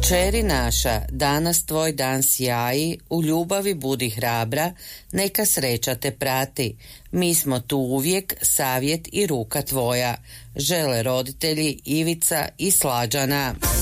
Kćeri naša, danas tvoj dan sjaji, u ljubavi budi hrabra, neka sreća te prati. Mi smo tu uvijek, savjet i ruka tvoja. Žele roditelji Ivica i Slađana.